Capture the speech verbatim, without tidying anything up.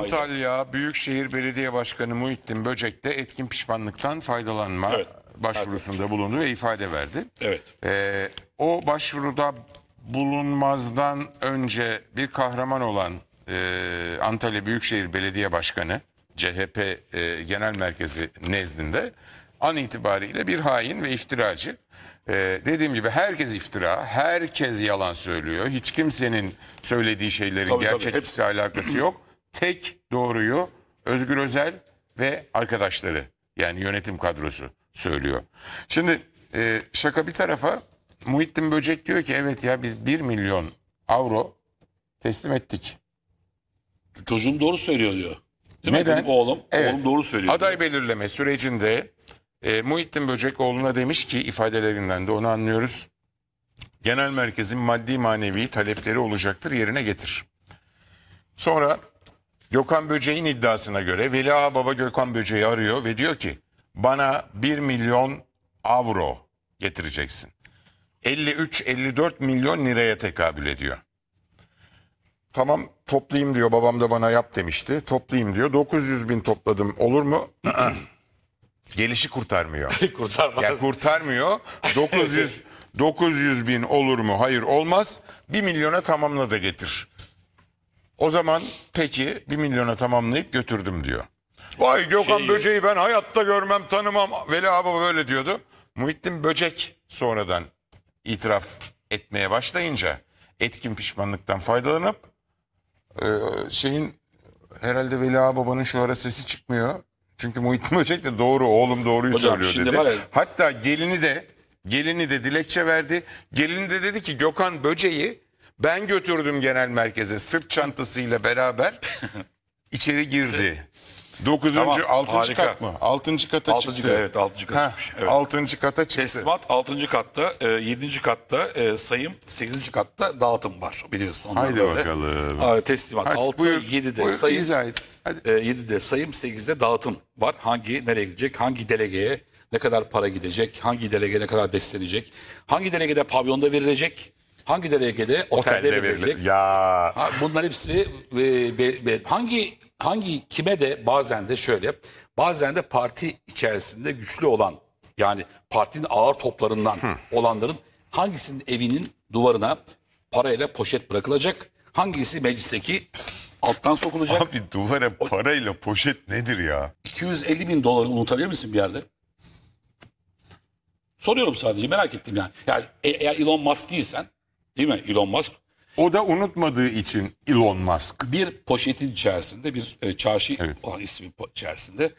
Antalya Büyükşehir Belediye Başkanı Muhittin Böcek de etkin pişmanlıktan faydalanma Evet. başvurusunda bulundu ve ifade verdi. Evet. Ee, o başvuruda bulunmazdan önce bir kahraman olan e, Antalya Büyükşehir Belediye Başkanı C H P e, Genel Merkezi nezdinde an itibariyle bir hain ve iftiracı. Ee, dediğim gibi herkes iftira, herkes yalan söylüyor. Hiç kimsenin söylediği şeylerin Tabii, tabii, gerçeklikle hepsi. alakası yok. Tek doğruyu Özgür Özel ve arkadaşları, yani yönetim kadrosu söylüyor. Şimdi e, şaka bir tarafa, Muhittin Böcek diyor ki evet ya biz bir milyon avro teslim ettik. Çocuğum doğru söylüyor diyor. Değil mi? Neden? Benim oğlum, Evet. oğlum doğru söylüyor. Aday diyor. belirleme sürecinde e, Muhittin Böcek oğluna demiş ki, ifadelerinden de onu anlıyoruz, genel merkezin maddi manevi talepleri olacaktır, yerine getir. Sonra Gökhan Böcek'in iddiasına göre Veli Ağababa Gökhan Böcek'i arıyor ve diyor ki bana bir milyon avro getireceksin. elli üç elli dört milyon liraya tekabül ediyor. Tamam toplayayım diyor, babam da bana yap demişti. Toplayayım diyor, dokuz yüz bin topladım, olur mu? Gelişi kurtarmıyor. Kurtarmaz. Ya kurtarmıyor. dokuz yüz dokuz yüz bin olur mu? Hayır olmaz. bir milyona tamamla da getir. O zaman peki bir milyona tamamlayıp götürdüm diyor. Vay Gökhan Şey- Böcek'i ben hayatta görmem, tanımam. Veli Ağababa böyle diyordu. Muhittin Böcek sonradan itiraf etmeye başlayınca etkin pişmanlıktan faydalanıp e, şeyin herhalde Veli Ağababa'nın şu ara sesi çıkmıyor. Çünkü Muhittin Böcek de doğru, oğlum doğruyu Hocam, söylüyor şimdi dedi. var ya- Hatta gelini de gelini de dilekçe verdi. Gelini de dedi ki Gökhan Böcek'i ben götürdüm genel merkeze sırt çantasıyla beraber içeri girdi. Dokuzuncu, Tamam, altıncı harika. kat mı? Altıncı kata Altıncı çıktı. kat, evet, altıncı kata Ha, çıkmış, evet. Altıncı kata çıktı. Teslimat altıncı katta, e, yedinci katta e, sayım, sekizinci katta dağıtım var biliyorsun. Onlar Haydi böyle. bakalım. Aa, teslimat Hadi altı, buyur, yedide buyur, sayım, izah et. Hadi. e, yedide sayım, sekizde dağıtım var. Hangi nereye gidecek, hangi delegeye ne kadar para gidecek, hangi delege ne kadar beslenecek, hangi delegede pavyonda verilecek, hangi delegede otelde, Otelde verilecek. verilir. Ya Ha, bunlar hepsi e, be- be- hangi hangi kime de bazen de şöyle, bazen de parti içerisinde güçlü olan, yani partinin ağır toplarından olanların hangisinin evinin duvarına parayla poşet bırakılacak, hangisi meclisteki alttan sokulacak. abi duvara parayla poşet nedir ya? iki yüz elli bin doları unutabilir misin bir yerde? Soruyorum sadece, merak ettim yani. Yani e- eğer Elon Musk değilsen, değil mi Elon Musk? O da unutmadığı için Elon Musk. Bir poşetin içerisinde, bir e, çarşı Evet. olan ismi po- içerisinde